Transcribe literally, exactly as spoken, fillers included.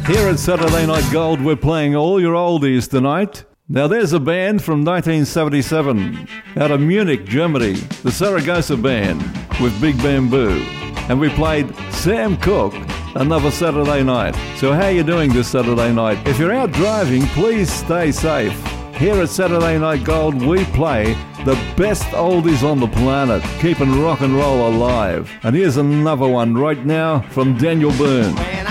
Here at Saturday Night Gold, we're playing all your oldies tonight. Now there's a band from nineteen seventy-seven out of Munich, Germany, the Saragossa Band with Big Bamboo. And we played Sam Cooke, Another Saturday Night. So how are you doing this Saturday night? If you're out driving, please stay safe. Here at Saturday Night Gold, we play the best oldies on the planet, keeping rock and roll alive. And here's another one right now from Daniel Byrne.